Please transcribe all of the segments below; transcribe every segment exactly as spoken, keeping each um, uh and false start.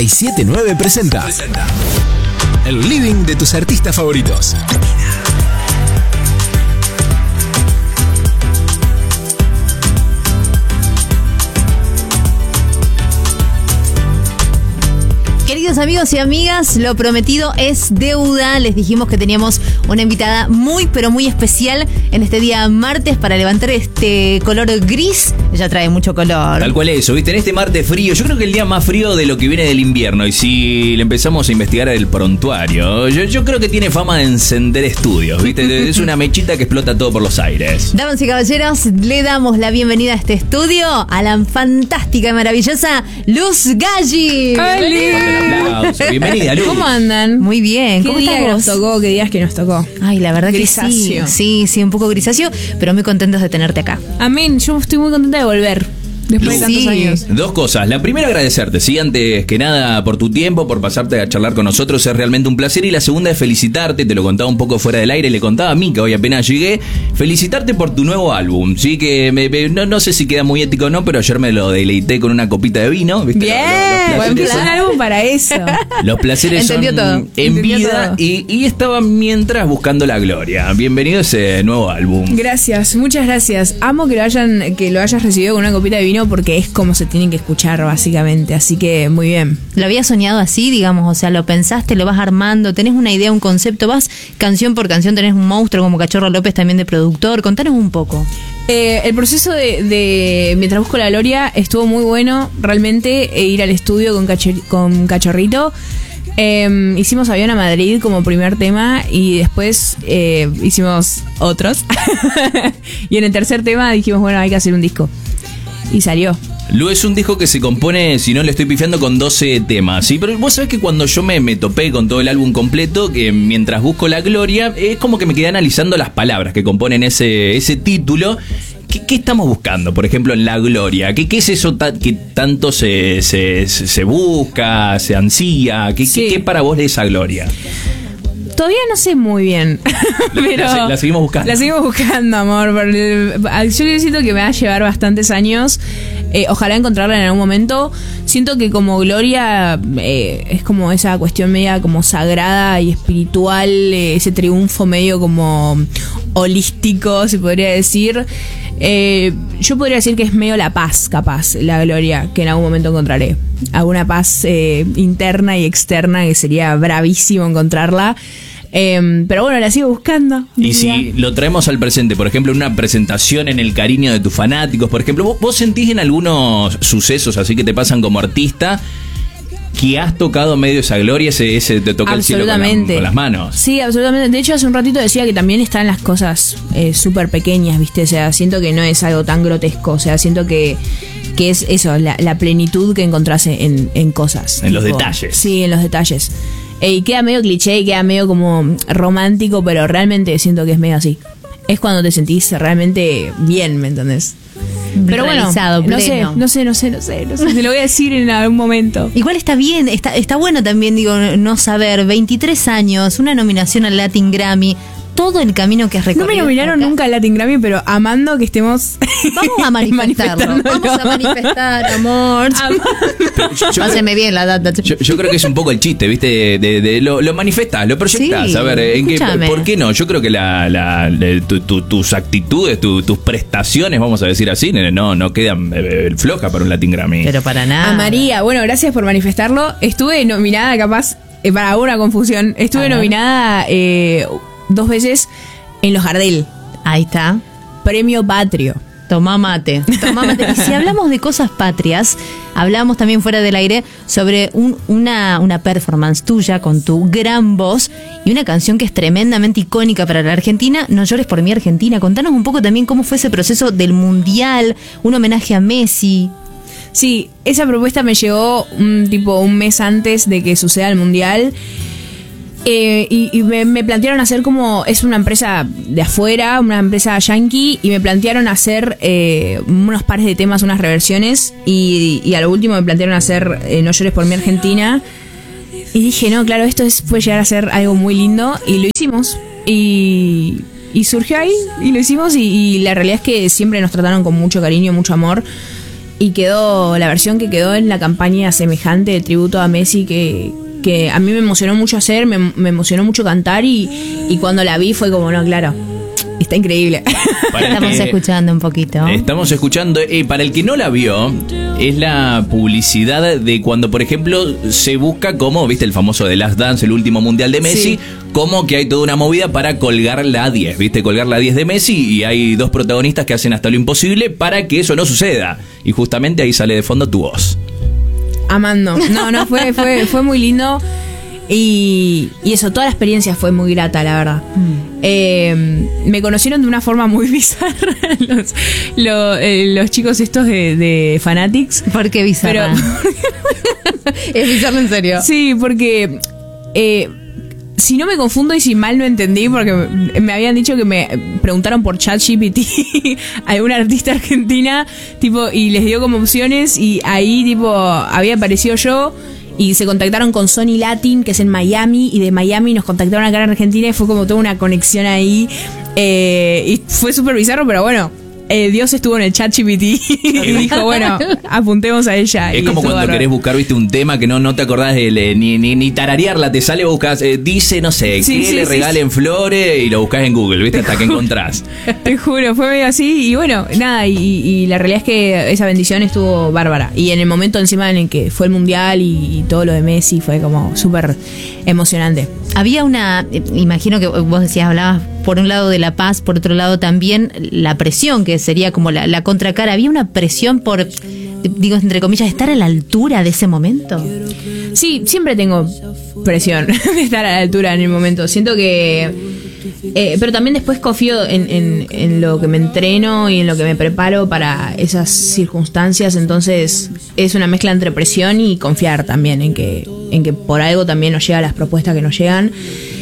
y siete nueve presenta el living de tus artistas favoritos. Queridos amigos y amigas, lo prometido es deuda. Les dijimos que teníamos una invitada muy, pero muy especial en este día martes para levantar este color gris. Ella trae mucho color. Tal cual eso, ¿viste? En este martes frío, yo creo que el día más frío de lo que viene del invierno. Y si le empezamos a investigar el prontuario, yo, yo creo que tiene fama de encender estudios, ¿viste? Es una mechita que explota todo por los aires. Damas y caballeros, le damos la bienvenida a este estudio a la fantástica y maravillosa Luz Galli. ¡Hola! Aplauso. Bienvenida, Luz. ¿Cómo andan? Muy bien. ¿Cómo ¿Qué día estás que vos? nos tocó? ¿Qué días que nos tocó? Ay, la verdad Grisáceo. que sí. Sí, sí, un poco grisáceo, pero muy contentos de tenerte acá. Amén, yo estoy muy contenta de volver. Después Luz, de tantos sí. años. Dos cosas. La primera, agradecerte, sí, antes que nada por tu tiempo, por pasarte a charlar con nosotros, es realmente un placer. Y la segunda es felicitarte, te lo contaba un poco fuera del aire, le contaba a mí que hoy apenas llegué, felicitarte por tu nuevo álbum, sí, que me, me, no, no sé si queda muy ético o no, pero ayer me lo deleité con una copita de vino, ¿viste? Bien, Los- los buen placeres plan, son- algo para eso. Los placeres son Entendió todo, en entendió vida todo. y, y estaba mientras buscando la gloria. Bienvenido a ese nuevo álbum. Gracias, muchas gracias. Amo que lo hayan, que lo hayas recibido con una copita de vino porque es como se tienen que escuchar básicamente, así que muy bien. ¿Lo habías soñado así, digamos? O sea, ¿lo pensaste, lo vas armando? ¿Tenés una idea, un concepto? ¿Vas canción por canción? ¿Tenés un monstruo como Cachorro López también de productor? Contanos un poco. Eh, el proceso de, de Mientras Busco la Gloria estuvo muy bueno, realmente, e ir al estudio con, Cacho- con Cachorrito. Eh, hicimos Avión a Madrid como primer tema y después eh, hicimos otros. Y en el tercer tema dijimos, bueno, hay que hacer un disco. Y salió. Lu es un disco que se compone, si no le estoy pifiando, con doce temas, ¿sí? Pero vos sabés que cuando yo me, me topé con todo el álbum completo, que mientras busco la gloria, es como que me quedé analizando las palabras que componen ese, ese título. ¿Qué, qué estamos buscando, por ejemplo, en la gloria? ¿Qué, qué es eso ta- que tanto se, se, se busca, se ansía? ¿Qué, Sí. qué, qué para vos de esa gloria? Todavía no sé muy bien. La- pero la- la seguimos buscando. La seguimos buscando, amor. Pero yo siento que me va a llevar bastantes años. Eh, ojalá encontrarla en algún momento. Siento que como gloria eh, es como esa cuestión media como sagrada y espiritual, eh, ese triunfo medio como holístico, se podría decir. Eh, yo podría decir que es medio la paz, capaz, la gloria, que en algún momento encontraré. Alguna paz eh, interna y externa que sería bravísimo encontrarla. Eh, pero bueno, la sigo buscando. Y si lo traemos al presente, por ejemplo, en una presentación en el cariño de tus fanáticos, por ejemplo, ¿vos, vos sentís en algunos sucesos así que te pasan como artista que has tocado medio esa gloria, ese, ese te toca el cielo con, la- Absolutamente. con las manos? Sí, absolutamente. De hecho, hace un ratito decía que también están las cosas eh, súper pequeñas, ¿viste? O sea, siento que no es algo tan grotesco. O sea, siento que, que es eso, la, la plenitud que encontrás en, en cosas. En los detalles. Sí, en los detalles. Eh, y queda medio cliché y queda medio como romántico, pero realmente siento que es medio así. Es cuando te sentís realmente bien, ¿me entendés? Pero bueno, Realizado, no sé, pleno. no sé, no sé, no sé, no sé. Te lo voy a decir en algún momento. Igual está bien, está, está bueno también, digo, no saber. veintitrés años, una nominación al Latin Grammy, todo el camino que has No recorrido. me nominaron hasta acá. nunca al Latin Grammy, pero amando que estemos... Vamos a manifestarlo. manifestándolo. Vamos a manifestar, amor. Yo, yo Páseme bien la data. Yo, yo creo que es un poco el chiste, ¿viste? De, de- de- lo, lo manifestás, lo proyectás. Sí, a ver, ¿en qué, escúchame. ¿por qué no? Yo creo que la, la- de- tu- tu- tus actitudes, tu- tus prestaciones, vamos a decir así, no, no quedan eh, flojas para un Latin Grammy. Pero para nada. A María, bueno, gracias por manifestarlo. Estuve nominada, capaz, eh, para una confusión, estuve A ver. nominada eh, dos veces en los Gardel, Ahí está. Premio Patrio. Tomá mate. Tomá mate. Y si hablamos de cosas patrias, hablamos también fuera del aire sobre un- una, una performance tuya con tu gran voz y una canción que es tremendamente icónica para la Argentina, No llores por mi Argentina. Contanos un poco también cómo fue ese proceso del Mundial, un homenaje a Messi. Sí, esa propuesta me llegó un tipo un mes antes de que suceda el Mundial. Eh, y y me, me plantearon hacer como... Es una empresa de afuera, una empresa yankee, y me plantearon hacer eh, unos pares de temas, unas reversiones, y, y a lo último me plantearon hacer eh, No llores por mi Argentina. Y dije, no, claro, esto es, puede llegar a ser algo muy lindo, y lo hicimos. Y, y surgió ahí, y lo hicimos, y, y la realidad es que siempre nos trataron con mucho cariño, mucho amor. y quedó, la versión que quedó en la campaña semejante de tributo a Messi que, que a mí me emocionó mucho hacer, me, me emocionó mucho cantar y, y cuando la vi fue como, no, claro, está increíble. Estamos que, escuchando un poquito. Estamos escuchando, eh, para el que no la vio, es la publicidad de cuando, por ejemplo, se busca como, viste, el famoso The Last Dance, el último mundial de Messi, sí. Como que hay toda una movida para colgar la diez, viste, colgar la diez de Messi y hay dos protagonistas que hacen hasta lo imposible para que eso no suceda. Y justamente ahí sale de fondo tu voz. Amando. No, no, fue, fue, fue muy lindo. Y, y eso, toda la experiencia fue muy grata, la verdad. Mm. Eh, me conocieron de una forma muy bizarra los, lo, eh, los chicos estos de, de Fanatics. ¿Por qué bizarra? Pero, es bizarro en serio. Sí, porque eh, si no me confundo y si mal no entendí, porque me habían dicho que me preguntaron por ChatGPT a alguna artista argentina, tipo, y les dio como opciones y ahí tipo había aparecido yo. Y se contactaron con Sony Latin, que es en Miami, y de Miami nos contactaron acá en Argentina y fue como toda una conexión ahí. Eh, y fue súper bizarro, pero bueno, eh, Dios estuvo en el ChatGPT y dijo, bueno, apuntemos a ella. Es como cuando raro. Querés buscar, viste, un tema que no, no te acordás de le, ni, ni, ni tararearla, te sale, buscas, eh, dice, no sé, sí, que sí, le sí, regalen sí. flores y lo buscas en Google, viste, hasta que encontrás. Te juro, fue medio así y bueno, nada, y, y la realidad es que esa bendición estuvo bárbara. Y en el momento encima en el que fue el Mundial y, y todo lo de Messi fue como súper emocionante. Había una, imagino que vos decías, hablabas por un lado de la paz, por otro lado también la presión, que sería como la, la contracara. ¿Había una presión por, digo, entre comillas, estar a la altura de ese momento? Sí, siempre tengo presión de estar a la altura en el momento. Siento que... Eh, pero también después confío en, en, en lo que me entreno y en lo que me preparo para esas circunstancias. Entonces es una mezcla entre presión y confiar también en que, en que por algo también nos llegan las propuestas que nos llegan.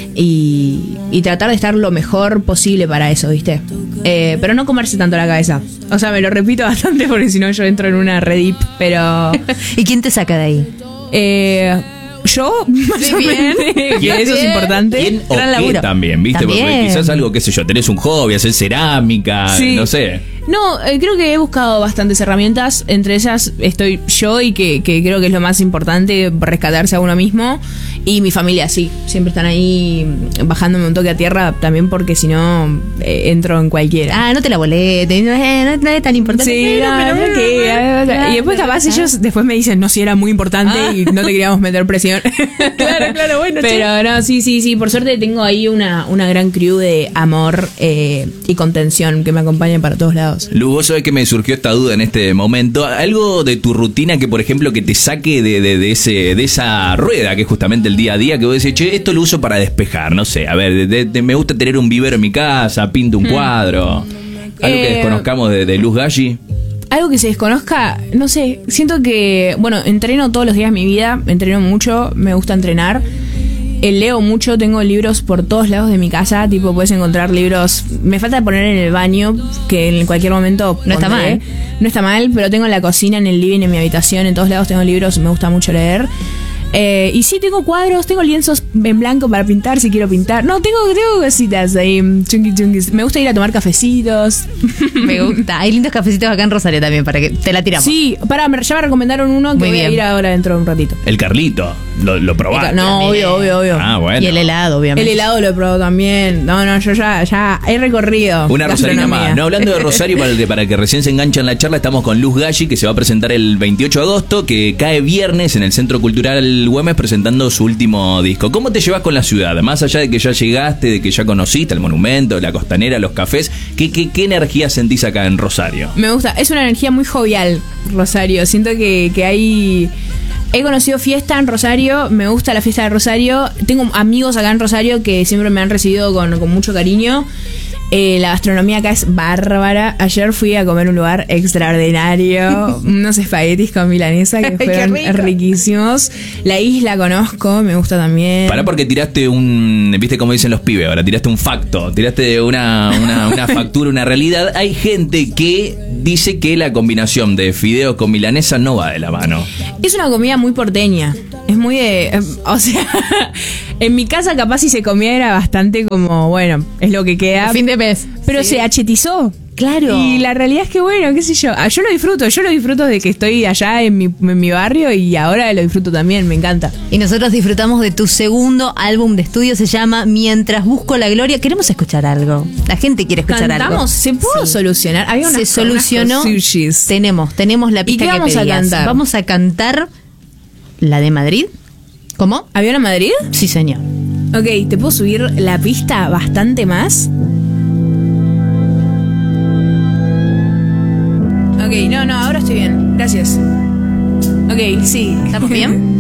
Y, y tratar de estar lo mejor posible para eso, ¿viste? Eh, pero no comerse tanto la cabeza. O sea, me lo repito bastante porque si no yo entro en una red deep, pero... ¿Y quién te saca de ahí? Eh... Yo, más o menos, que eso es importante. ¿Quién o qué también, viste? ¿También? Porque quizás algo, qué sé yo, tenés un hobby, hacer cerámica, sí. No sé. No, eh, creo que he buscado bastantes herramientas. Entre ellas estoy yo y que, que creo que es lo más importante, rescatarse a uno mismo. Y mi familia, sí, siempre están ahí bajándome un toque a tierra también porque si no eh, entro en cualquiera. Ah, no te la bolete, no es, no es tan importante. Sí, no, pero no, okay. no, y después capaz ellos después me dicen, no, si era muy importante ah. y no te queríamos meter presión. Claro, claro, bueno. Pero che. no, sí, sí, sí, por suerte tengo ahí una, una gran crew de amor eh, y contención que me acompañan para todos lados. Lu, vos sabés que me surgió esta duda en este momento. Algo de tu rutina que, por ejemplo, que te saque de, de, de, ese, de esa rueda que es justamente el día a día, que vos decís, che, esto lo uso para despejar, no sé, a ver, de, de, de, me gusta tener un vivero en mi casa, pinto un hmm. cuadro. Algo eh, que desconozcamos de, de Luz Galli. Algo que se desconozca, no sé, siento que, bueno, entreno todos los días de mi vida, entreno mucho, me gusta entrenar. Eh, leo mucho, tengo libros por todos lados de mi casa, tipo puedes encontrar libros, me falta poner en el baño, que en cualquier momento no está mal, no está mal, pero tengo en la cocina, en el living, en mi habitación, en todos lados tengo libros, me gusta mucho leer. Eh, y sí, tengo cuadros, tengo lienzos en blanco para pintar si quiero pintar. No, tengo, tengo cositas ahí, chunqui chunquis. Me gusta ir a tomar cafecitos. Me gusta. Hay lindos cafecitos acá en Rosario también, para que te la tiramos. Sí, para, ya me recomendaron uno que Muy voy bien. a ir ahora dentro de un ratito. El Carlito, ¿lo, lo probaste? No, obvio, obvio, obvio. Ah, bueno. Y el helado, obviamente. El helado lo he probado también. No, no, yo ya, ya he recorrido. Una rosarina más. No, hablando de Rosario, para el que, para que recién se enganchan la charla, estamos con Luz Galli, que se va a presentar el veintiocho de agosto, que cae viernes en el Centro Cultural Güemes presentando su último disco. ¿Cómo te llevas con la ciudad? Más allá de que ya llegaste, de que ya conociste el monumento, la costanera, los cafés, ¿qué, qué, qué energía sentís acá en Rosario? Me gusta, es una energía muy jovial, Rosario. Siento que, que hay... He conocido fiesta en Rosario, me gusta la fiesta de Rosario. Tengo amigos acá en Rosario que siempre me han recibido con, con mucho cariño. Eh, la gastronomía acá es bárbara. Ayer fui a comer a un lugar extraordinario, unos espaguetis con milanesa que fueron riquísimos. La isla conozco, me gusta también. Pará porque tiraste un, viste como dicen los pibes ahora, tiraste un facto, tiraste una, una, una factura, una realidad. Hay gente que dice que la combinación de fideos con milanesa no va de la mano. Es una comida muy porteña. Es muy de... Eh, o sea, en mi casa capaz si se comía era bastante como, bueno, es lo que queda. A fin de mes. Pero sí. se achetizó. Claro. Y la realidad es que, bueno, qué sé yo, ah, yo lo disfruto, yo lo disfruto de que estoy allá en mi, en mi barrio y ahora lo disfruto también, me encanta. Y nosotros disfrutamos de tu segundo álbum de estudio, se llama Mientras Busco la Gloria. Queremos escuchar algo. La gente quiere escuchar algo. ¿Cantamos? ¿Se pudo Sí. solucionar? Había unas, Se solucionó. unas cosushis. Tenemos, tenemos la pista ¿Y qué que vamos a pedías. cantar? Vamos a cantar la de Madrid. ¿Cómo? ¿Avión a Madrid? Sí, señor. Ok, ¿te puedo subir la pista bastante más? Ok, no, no, ahora estoy bien. Gracias. Ok, sí. ¿Estamos bien?